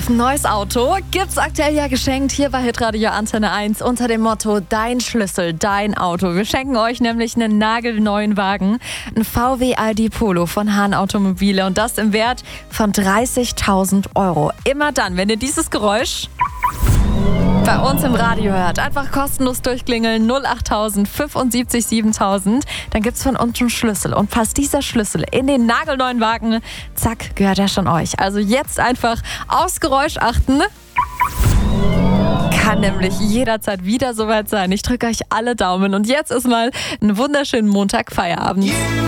auf ein neues Auto? Gibt's aktuell ja geschenkt hier bei Hitradio Antenne 1 unter dem Motto Dein Schlüssel, dein Auto. Wir schenken euch nämlich einen nagelneuen Wagen, ein VW ID Polo von Hahn Automobile und das im Wert von 30.000 €. Immer dann, wenn ihr dieses Geräusch bei uns im Radio hört, einfach kostenlos durchklingeln 08000 75 7000. Dann gibt's von uns einen Schlüssel und passt dieser Schlüssel in den nagelneuen Wagen, zack, gehört er schon euch. Also jetzt einfach aufs Geräusch achten. Kann nämlich jederzeit wieder soweit sein. Ich drücke euch alle Daumen und jetzt ist mal einen wunderschönen Montag Feierabend.